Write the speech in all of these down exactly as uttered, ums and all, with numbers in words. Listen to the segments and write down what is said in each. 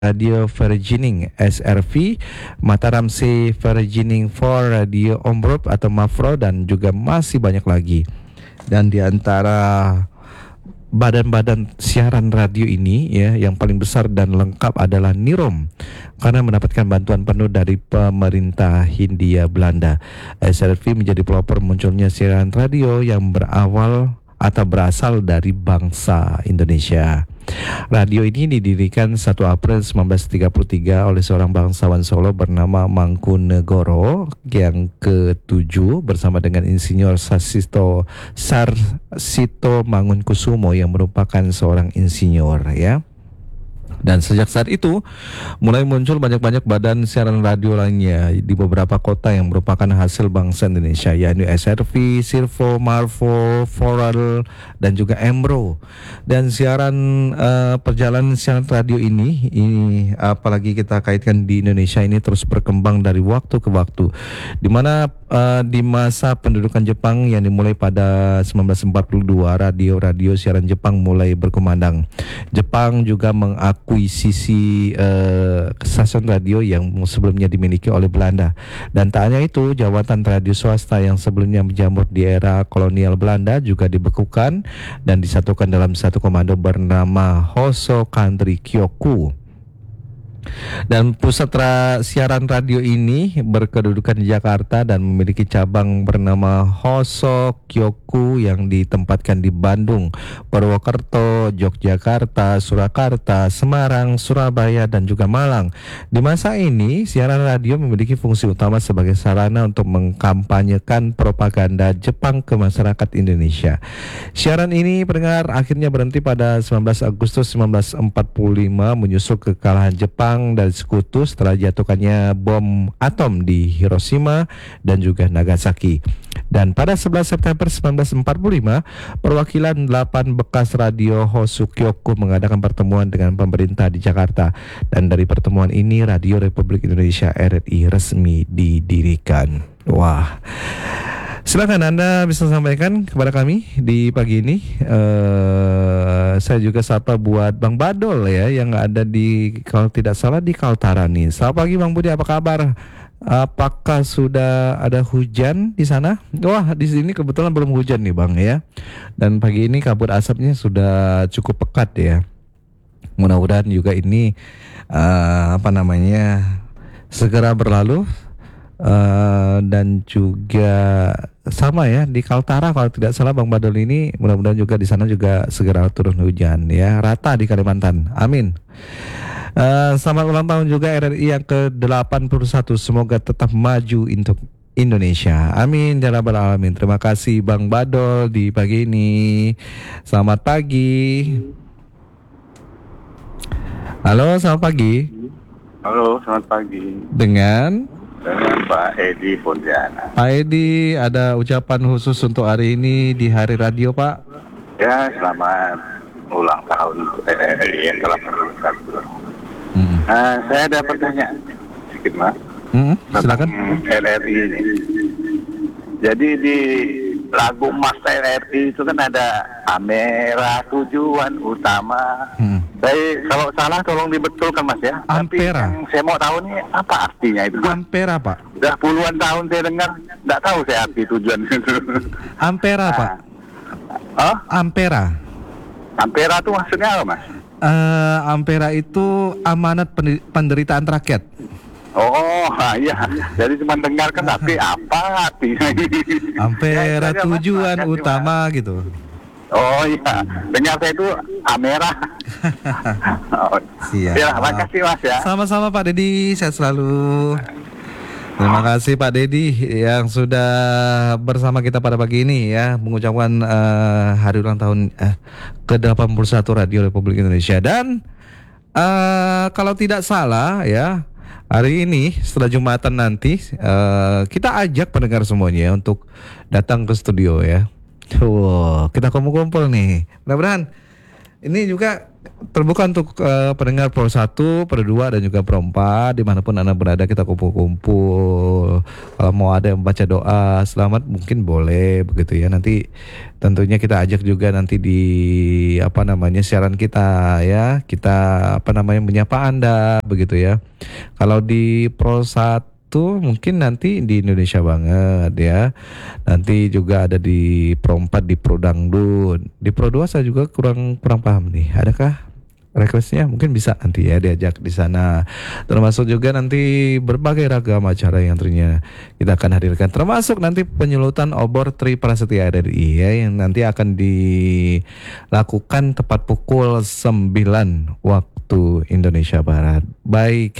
Radio Vergining S R V, Mataram C Vergining for Radio Ombrop atau Mafro, dan juga masih banyak lagi. Dan di antara badan-badan siaran radio ini ya, yang paling besar dan lengkap adalah Nirom, karena mendapatkan bantuan penuh dari pemerintah Hindia Belanda. S R V menjadi pelopor munculnya siaran radio yang berawal atau berasal dari bangsa Indonesia. Radio ini didirikan satu April seribu sembilan ratus tiga puluh tiga oleh seorang bangsawan Solo bernama Mangkunegoro yang ketujuh bersama dengan Insinyur Sasito Sarsito Mangunkusumo yang merupakan seorang insinyur ya. Dan sejak saat itu mulai muncul banyak-banyak badan siaran radio lainnya di beberapa kota yang merupakan hasil bangsa Indonesia, yaitu S R V, Sirvo, Marvo, Foral, dan juga Embro. Dan siaran uh, perjalanan siaran radio ini, ini apalagi kita kaitkan di Indonesia ini terus berkembang dari waktu ke waktu, di mana uh, di masa pendudukan Jepang yang dimulai pada seribu sembilan ratus empat puluh dua, radio-radio siaran Jepang mulai berkumandang. Jepang juga mengakuisisi uh, stasiun radio yang sebelumnya dimiliki oleh Belanda. Dan tak hanya itu, jabatan radio swasta yang sebelumnya menjamur di era kolonial Belanda juga dibekukan dan disatukan dalam satu komando bernama Hoso Country Kyoku. Dan pusat ra- siaran radio ini berkedudukan di Jakarta dan memiliki cabang bernama Hoso Kyoku yang ditempatkan di Bandung, Purwokerto, Yogyakarta, Surakarta, Semarang, Surabaya, dan juga Malang. Di masa ini, siaran radio memiliki fungsi utama sebagai sarana untuk mengkampanyekan propaganda Jepang ke masyarakat Indonesia. Siaran ini pendengar akhirnya berhenti pada sembilan belas Agustus seribu sembilan ratus empat puluh lima menyusul kekalahan Jepang dari sekutu setelah jatuhkannya bom atom di Hiroshima dan juga Nagasaki. Dan pada sebelas September seribu sembilan ratus empat puluh lima, perwakilan delapan bekas radio Hoso Kyoku mengadakan pertemuan dengan pemerintah di Jakarta. Dan dari pertemuan ini Radio Republik Indonesia R R I resmi didirikan. Wah, silakan Anda bisa sampaikan kepada kami di pagi ini. Uh, saya juga sapa buat Bang Badol ya, yang ada di, kalau tidak salah, di Kaltara nih. Selamat pagi Bang Budi, apa kabar? Apakah sudah ada hujan di sana? Wah, di sini kebetulan belum hujan nih Bang ya. Dan pagi ini kabut asapnya sudah cukup pekat ya. Mudah-mudahan juga ini uh, apa namanya segera berlalu. Uh, dan juga sama ya di Kaltara kalau tidak salah Bang Badol ini, mudah-mudahan juga di sana juga segera turun hujan ya, rata di Kalimantan. Amin. Uh, selamat ulang tahun juga R R I yang ke delapan puluh satu, semoga tetap maju untuk Indonesia. Amin ya rabbal alamin. Terima kasih Bang Badol di pagi ini. Selamat pagi. Halo, selamat pagi. Halo, selamat pagi. Dengan Dengan Pak Edi Pontianak. Pak Edi, ada ucapan khusus untuk hari ini di Hari Radio, Pak? Ya, selamat ulang tahun R R I yang telah berluncur. Hmm. Nah, saya ada pertanyaan sedikit, Mas. Hmm, silakan. R R I ini. Jadi di lagu Master R R I itu kan ada Ampera tujuan utama. Hmm. Saya kalau salah tolong dibetulkan Mas ya. Ampera. Tapi yang saya mau tahu nih apa artinya itu? Ampera Pak. Udah puluhan tahun saya dengar, nggak tahu saya arti tujuan itu. Ampera nah. Pak. Oh? Ampera. Ampera itu maksudnya apa Mas? Uh, Ampera itu amanat penderitaan rakyat. Oh iya, jadi cuma dengarkan tapi apa artinya? Ampera ya, tujuan mas, utama mas. Gitu. Oh iya, dengar saya itu Ampera. Oh, siap. Ya, makasih Mas ya. Sama-sama Pak Dedi, sehat selalu. Terima kasih Pak Dedi yang sudah bersama kita pada pagi ini ya, mengucapkan uh, hari ulang tahun uh, ke delapan puluh satu Radio Republik Indonesia. Dan uh, kalau tidak salah ya, hari ini setelah Jumatan nanti uh, kita ajak pendengar semuanya untuk datang ke studio ya. Wow, kita kumpul-kumpul nih. Mudah-mudahan ini juga terbuka untuk uh, pendengar Pro satu, Pro dua dan juga Pro empat dimanapun Anda berada, kita kumpul-kumpul. Kalau mau ada yang baca doa selamat mungkin boleh begitu ya. Nanti tentunya kita ajak juga nanti di apa namanya siaran kita ya. Kita apa namanya menyapa Anda begitu ya. Kalau di Pro satu mungkin nanti di Indonesia banget ya. Nanti juga ada di Pro empat di Pro Dangdut. Di Pro dua saya juga kurang kurang paham nih. Adakah requestnya? Mungkin bisa nanti ya diajak di sana. Termasuk juga nanti berbagai ragam acara yang tentunya kita akan hadirkan. Termasuk nanti penyulutan obor Tri Prasetya R R I ya, yang nanti akan dilakukan tepat pukul sembilan waktu Indonesia Barat. Baik.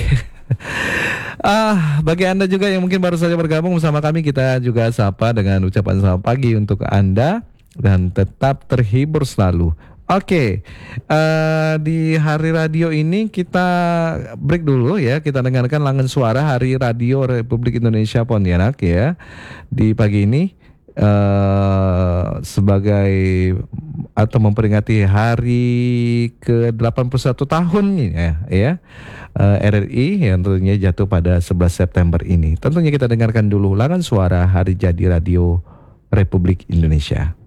Ah, bagi Anda juga yang mungkin baru saja bergabung bersama kami, kita juga sapa dengan ucapan selamat pagi untuk Anda dan tetap terhibur selalu. Oke, uh, di hari radio ini kita break dulu ya, kita dengarkan Langen Suara Hari Radio Republik Indonesia Pontianak ya di pagi ini uh, sebagai atau memperingati hari ke delapan puluh satu tahunnya ya uh, R R I yang tentunya jatuh pada sebelas September ini. Tentunya kita dengarkan dulu Langen Suara Hari Jadi Radio Republik Indonesia.